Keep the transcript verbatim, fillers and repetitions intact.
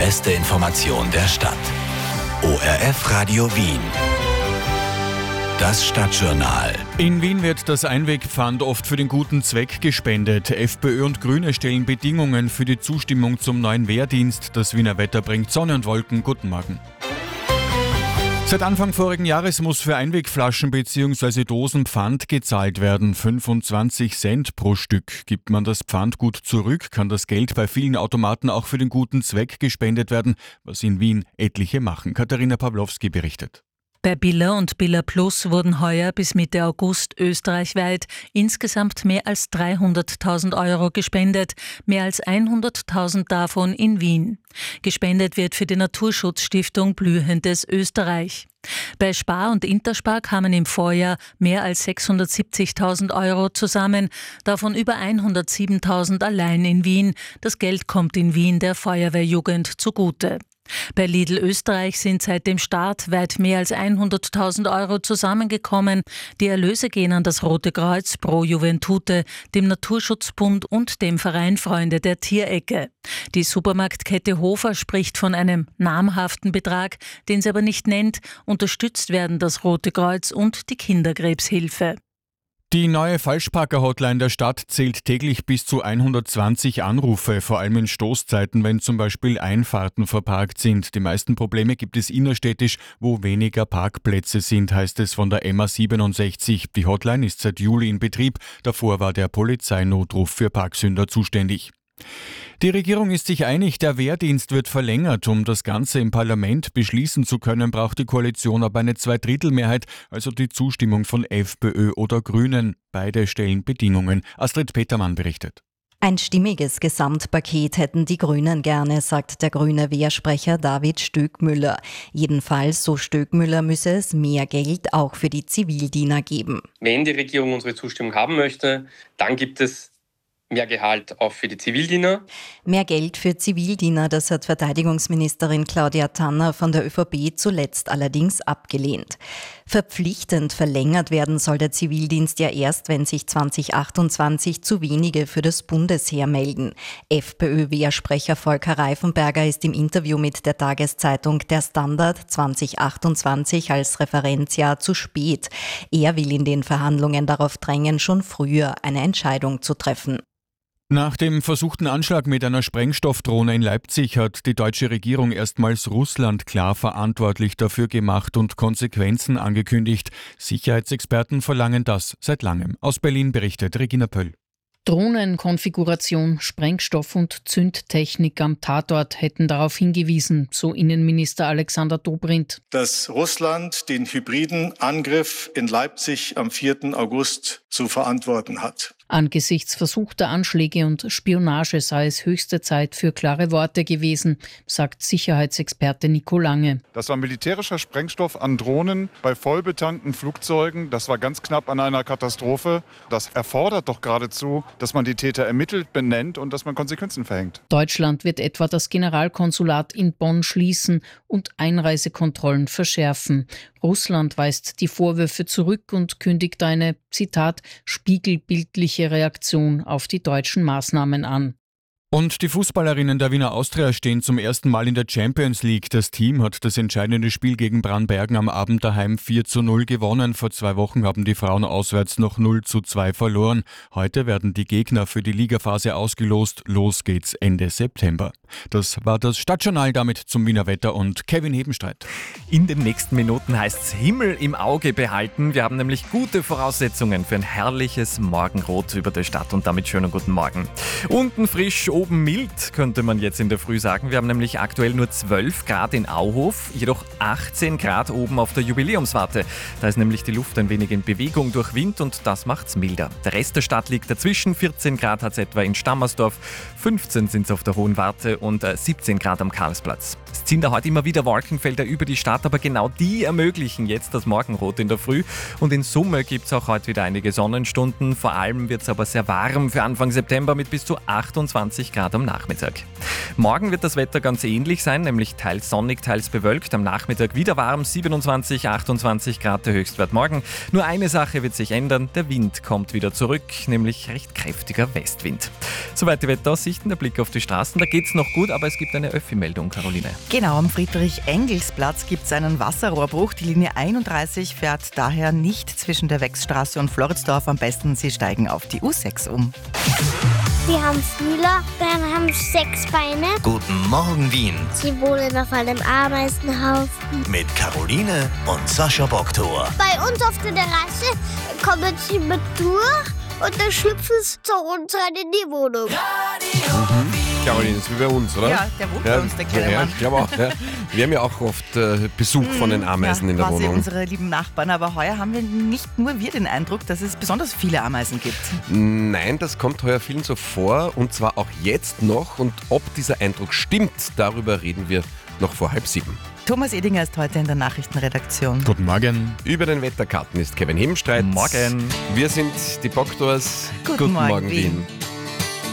beste Information der Stadt. O R F Radio Wien. Das Stadtjournal. In Wien wird das Einwegpfand oft für den guten Zweck gespendet. FPÖ und Grüne stellen Bedingungen für die Zustimmung zum neuen Wehrdienst. Das Wiener Wetter bringt Sonne und Wolken. Guten Morgen. Seit Anfang vorigen Jahres muss für Einwegflaschen bzw. Dosen Pfand gezahlt werden. fünfundzwanzig Cent pro Stück. Gibt man das Pfand gut zurück, kann das Geld bei vielen Automaten auch für den guten Zweck gespendet werden, was in Wien etliche machen. Katharina Pawlowski berichtet. Bei Billa und Billa Plus wurden heuer bis Mitte August österreichweit insgesamt mehr als dreihunderttausend Euro gespendet, mehr als hunderttausend davon in Wien. Gespendet wird für die Naturschutzstiftung Blühendes Österreich. Bei Spar und Interspar kamen im Vorjahr mehr als sechshundertsiebzigtausend Euro zusammen, davon über hundertsiebentausend allein in Wien. Das Geld kommt in Wien der Feuerwehrjugend zugute. Bei Lidl Österreich sind seit dem Start weit mehr als hunderttausend Euro zusammengekommen. Die Erlöse gehen an das Rote Kreuz, Pro Juventute, dem Naturschutzbund und dem Verein Freunde der Tierecke. Die Supermarktkette Hofer spricht von einem namhaften Betrag, den sie aber nicht nennt. Unterstützt werden das Rote Kreuz und die Kinderkrebshilfe. Die neue Falschparker-Hotline der Stadt zählt täglich bis zu hundertzwanzig Anrufe, vor allem in Stoßzeiten, wenn zum Beispiel Einfahrten verparkt sind. Die meisten Probleme gibt es innerstädtisch, wo weniger Parkplätze sind, heißt es von der M A siebenundsechzig. Die Hotline ist seit Juli in Betrieb, davor war der Polizeinotruf für Parksünder zuständig. Die Regierung ist sich einig, der Wehrdienst wird verlängert. Um das Ganze im Parlament beschließen zu können, braucht die Koalition aber eine Zweidrittelmehrheit, also die Zustimmung von FPÖ oder Grünen. Beide stellen Bedingungen. Astrid Petermann berichtet. Ein stimmiges Gesamtpaket hätten die Grünen gerne, sagt der grüne Wehrsprecher David Stöckmüller. Jedenfalls, so Stöckmüller, müsse es mehr Geld auch für die Zivildiener geben. Wenn die Regierung unsere Zustimmung haben möchte, dann gibt es mehr Gehalt auch für die Zivildiener. Mehr Geld für Zivildiener, das hat Verteidigungsministerin Claudia Tanner von der ÖVP zuletzt allerdings abgelehnt. Verpflichtend verlängert werden soll der Zivildienst ja erst, wenn sich zwanzig achtundzwanzig zu wenige für das Bundesheer melden. FPÖ-Wehrsprecher Volker Reifenberger ist im Interview mit der Tageszeitung Der Standard zwanzig achtundzwanzig als Referenzjahr zu spät. Er will in den Verhandlungen darauf drängen, schon früher eine Entscheidung zu treffen. Nach dem versuchten Anschlag mit einer Sprengstoffdrohne in Leipzig hat die deutsche Regierung erstmals Russland klar verantwortlich dafür gemacht und Konsequenzen angekündigt. Sicherheitsexperten verlangen das seit langem. Aus Berlin berichtet Regina Pöll. Drohnenkonfiguration, Sprengstoff und Zündtechnik am Tatort hätten darauf hingewiesen, so Innenminister Alexander Dobrindt. Dass Russland den hybriden Angriff in Leipzig am vierten August zu verantworten hat. Angesichts versuchter Anschläge und Spionage sei es höchste Zeit für klare Worte gewesen, sagt Sicherheitsexperte Nico Lange. Das war militärischer Sprengstoff an Drohnen bei vollbetankten Flugzeugen. Das war ganz knapp an einer Katastrophe. Das erfordert doch geradezu, dass man die Täter ermittelt, benennt und dass man Konsequenzen verhängt. Deutschland wird etwa das Generalkonsulat in Bonn schließen und Einreisekontrollen verschärfen. Russland weist die Vorwürfe zurück und kündigt eine, Zitat, spiegelbildliche Reaktion auf die deutschen Maßnahmen an. Und die Fußballerinnen der Wiener Austria stehen zum ersten Mal in der Champions League. Das Team hat das entscheidende Spiel gegen Brannbergen am Abend daheim vier zu null gewonnen. Vor zwei Wochen haben die Frauen auswärts noch null zu zwei verloren. Heute werden die Gegner für die Ligaphase ausgelost. Los geht's Ende September. Das war das Stadtjournal, damit zum Wiener Wetter und Kevin Hebenstreit. In den nächsten Minuten heißt es Himmel im Auge behalten. Wir haben nämlich gute Voraussetzungen für ein herrliches Morgenrot über der Stadt und damit schönen guten Morgen. Unten frisch, oben mild, könnte man jetzt in der Früh sagen. Wir haben nämlich aktuell nur zwölf Grad in Auhof, jedoch achtzehn Grad oben auf der Jubiläumswarte. Da ist nämlich die Luft ein wenig in Bewegung durch Wind und das macht's milder. Der Rest der Stadt liegt dazwischen. vierzehn Grad hat es etwa in Stammersdorf, fünfzehn sind es auf der Hohen Warte und siebzehn Grad am Karlsplatz. Es ziehen da heute immer wieder Wolkenfelder über die Stadt, aber genau die ermöglichen jetzt das Morgenrot in der Früh. Und in Summe gibt es auch heute wieder einige Sonnenstunden. Vor allem wird es aber sehr warm für Anfang September mit bis zu achtundzwanzig zwanzig Grad am Nachmittag. Morgen wird das Wetter ganz ähnlich sein, nämlich teils sonnig, teils bewölkt. Am Nachmittag wieder warm, siebenundzwanzig, achtundzwanzig Grad der Höchstwert morgen. Nur eine Sache wird sich ändern, der Wind kommt wieder zurück, nämlich recht kräftiger Westwind. Soweit die Wetteraussichten, der Blick auf die Straßen. Da geht's noch gut, aber es gibt eine Öffi-Meldung, Caroline. Genau, am Friedrich-Engels-Platz gibt es einen Wasserrohrbruch. Die Linie einunddreißig fährt daher nicht zwischen der Wechsstraße und Floridsdorf. Am besten, Sie steigen auf die U sechs um. Wir haben Fühler, dann haben wir sechs Beine. Guten Morgen, Wien. Sie wohnen auf einem Ameisenhaufen. Mit Caroline und Sascha Boktor. Bei uns auf der Terrasse kommen sie mit durch und dann schlüpfen sie zu uns rein in die Wohnung. Mhm. Caroline, das ist wie bei uns, oder? Ja, der wohnt bei uns, der kleine ja, Mann. Ich glaube auch. Ja. Wir haben ja auch oft äh, Besuch von den Ameisen ja, in der quasi Wohnung. Unsere lieben Nachbarn, aber heuer haben wir nicht nur wir den Eindruck, dass es besonders viele Ameisen gibt. Nein, das kommt heuer vielen so vor und zwar auch jetzt noch. Und ob dieser Eindruck stimmt, darüber reden wir noch vor halb sieben. Thomas Edinger ist heute in der Nachrichtenredaktion. Guten Morgen. Über den Wetterkarten ist Kevin Hemstreit. Morgen. Wir sind die Boktors. Guten, Guten Morgen, Morgen, Wien. Wien.